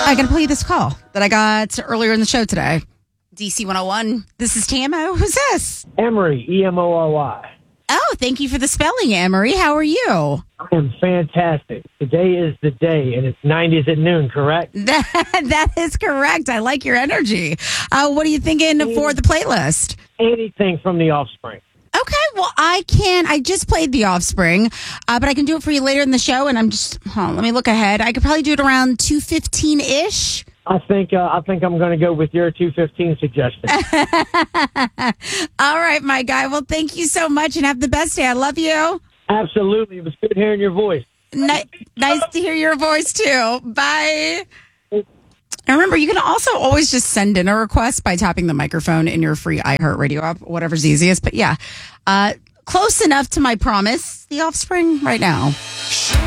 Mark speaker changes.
Speaker 1: I got to play you this call that I got earlier in the show today. DC 101. This is Tamo. Who's this?
Speaker 2: Emery, Emoroy.
Speaker 1: Oh, thank you for the spelling, Emery. How are you?
Speaker 2: I am fantastic. Today is the day, and it's 90s at noon, correct?
Speaker 1: That is correct. I like your energy. What are you thinking for the playlist?
Speaker 2: Anything from The Offspring.
Speaker 1: Okay, well, I just played The Offspring, but I can do it for you later in the show, and let me look ahead. I could probably do it around 2:15-ish.
Speaker 2: I think I'm going to go with your 2:15 suggestion.
Speaker 1: All right, my guy. Well, thank you so much, and have the best day. I love you.
Speaker 2: Absolutely. It was good hearing your voice.
Speaker 1: Nice to hear your voice, too. Bye. And remember, you can also always just send in a request by tapping the microphone in your free iHeartRadio app, whatever's easiest. But yeah, close enough to my promise, The Offspring right now.